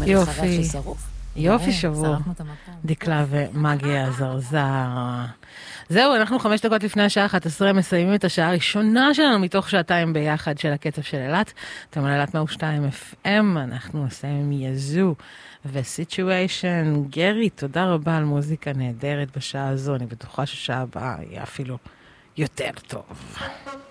יופי. יופי שבור. שרפנו את המקום. דקלה ומגי הזרזר. זהו, אנחנו 5 דקות לפני השעה 11, מסיימים את השעה הראשונה שלנו מתוך שעתיים ביחד של הקצב של אילת. אתם על אילת 102 FM, אנחנו נסיים עם יזו וסיטואשן. גרי, תודה רבה על מוזיקה נהדרת בשעה הזו, אני בטוחה ששעה הבאה יהיה אפילו יותר טוב.